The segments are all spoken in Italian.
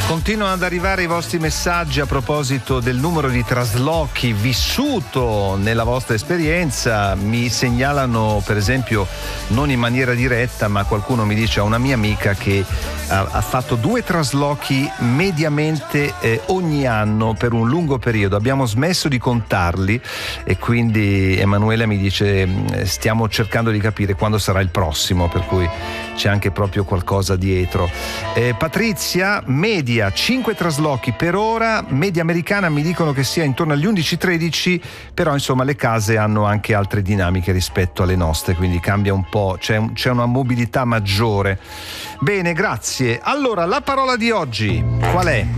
Continuano ad arrivare i vostri messaggi a proposito del numero di traslochi vissuto nella vostra esperienza. Mi segnalano, per esempio, non in maniera diretta, ma qualcuno mi dice: a una mia amica che ha fatto 2 traslochi mediamente ogni anno per un lungo periodo. Abbiamo smesso di contarli e quindi Emanuela mi dice: stiamo cercando di capire quando sarà il prossimo, per cui c'è anche proprio qualcosa dietro. Patrizia, media 5 traslochi per ora, media americana mi dicono che sia intorno agli 11-13, però insomma le case hanno anche altre dinamiche rispetto alle nostre, quindi cambia un po', c'è una mobilità maggiore. Bene, grazie. Allora, la parola di oggi qual è?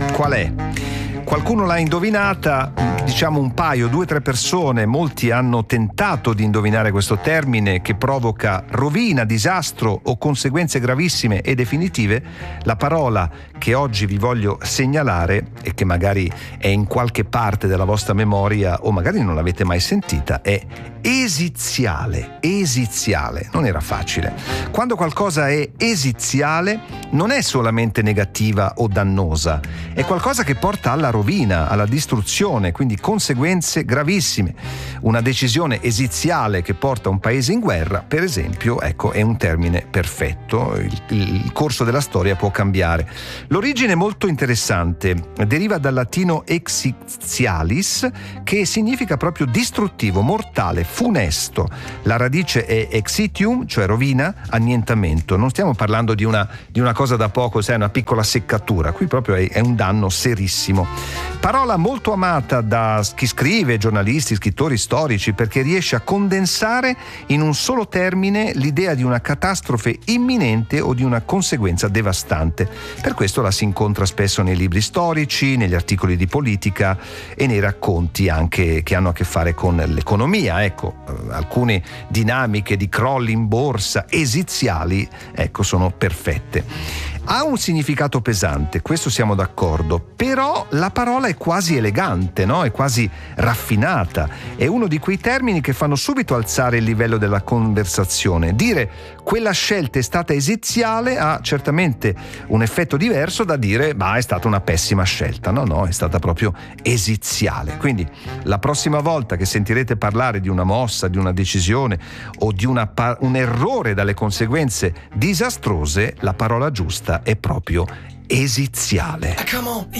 Qualcuno l'ha indovinata, diciamo un paio, 2-3 persone, molti hanno tentato di indovinare questo termine che provoca rovina, disastro o conseguenze gravissime e definitive. La parola che oggi vi voglio segnalare e che magari è in qualche parte della vostra memoria o magari non l'avete mai sentita è esiziale. Esiziale, non era facile. Quando qualcosa è esiziale non è solamente negativa o dannosa, è qualcosa che porta alla rovina, alla distruzione, quindi conseguenze gravissime. Una decisione esiziale che porta un paese in guerra, per esempio, ecco, è un termine perfetto. Il corso della storia può cambiare. L'origine è molto interessante, deriva dal latino exitialis, che significa proprio distruttivo, mortale, funesto. La radice è exitium, cioè rovina, annientamento. Non stiamo parlando di una cosa da poco, sai, una piccola seccatura. Qui proprio è un danno serissimo. Parola molto amata da chi scrive, giornalisti, scrittori, storici, perché riesce a condensare in un solo termine l'idea di una catastrofe imminente o di una conseguenza devastante. Per questo la si incontra spesso nei libri storici, negli articoli di politica e nei racconti anche che hanno a che fare con l'economia. Ecco, alcune dinamiche di crolli in borsa esiziali, ecco, sono perfette. Ha un significato pesante, questo siamo d'accordo, però la parola è quasi elegante, no? È quasi raffinata. È uno di quei termini che fanno subito alzare il livello della conversazione. Dire quella scelta è stata esiziale ha certamente un effetto diverso da dire ma è stata una pessima scelta. No, è stata proprio esiziale. Quindi la prossima volta che sentirete parlare di una mossa, di una decisione o di un errore dalle conseguenze disastrose, la parola giusta è proprio esiziale.